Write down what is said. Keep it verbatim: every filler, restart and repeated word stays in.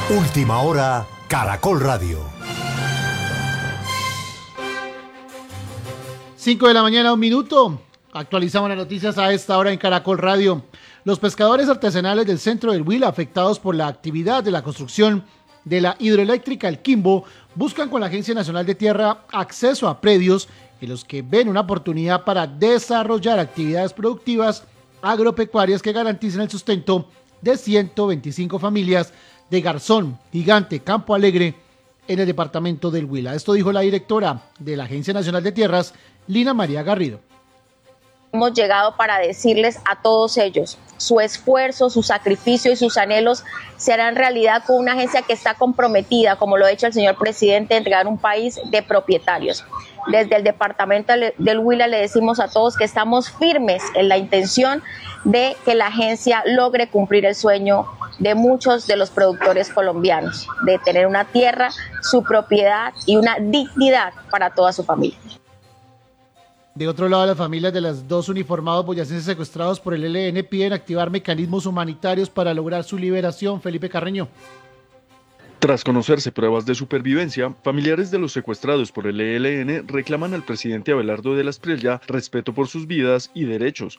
Última hora, Caracol Radio. cinco de la mañana, un minuto. Actualizamos las noticias a esta hora en Caracol Radio. Los pescadores artesanales del centro del Huila, afectados por la actividad de la construcción de la hidroeléctrica El Quimbo, buscan con la Agencia Nacional de Tierra acceso a predios en los que ven una oportunidad para desarrollar actividades productivas agropecuarias que garanticen el sustento de ciento veinticinco familias de Garzón, Gigante, Campo Alegre, en el departamento del Huila. Esto dijo la directora de la Agencia Nacional de Tierras, Lina María Garrido. Hemos llegado para decirles a todos ellos, su esfuerzo, su sacrificio y sus anhelos se harán realidad con una agencia que está comprometida, como lo ha dicho el señor presidente, a entregar un país de propietarios. Desde el departamento del Huila le decimos a todos que estamos firmes en la intención de que la agencia logre cumplir el sueño de muchos de los productores colombianos, de tener una tierra, su propiedad y una dignidad para toda su familia. De otro lado, las familias de los dos uniformados boyacenses secuestrados por el E L N piden activar mecanismos humanitarios para lograr su liberación. Felipe Carreño. Tras conocerse pruebas de supervivencia, familiares de los secuestrados por el E L N reclaman al presidente Abelardo de la Espriella respeto por sus vidas y derechos,